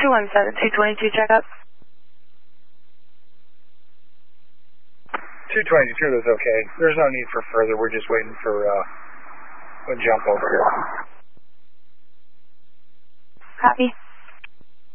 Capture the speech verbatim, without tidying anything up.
two one seven, two twenty-two checkup. two twenty-two is okay. There's no need for further. We're just waiting for uh, a jump over here. Copy.